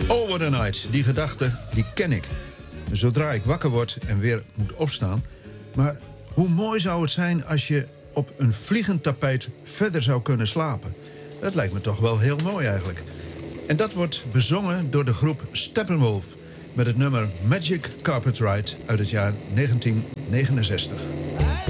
Over the night, die gedachte, die ken ik. Zodra ik wakker word en weer moet opstaan. Maar hoe mooi zou het zijn als je op een vliegend tapijt verder zou kunnen slapen? Dat lijkt me toch wel heel mooi eigenlijk. En dat wordt bezongen door de groep Steppenwolf met het nummer Magic Carpet Ride uit het jaar 1969.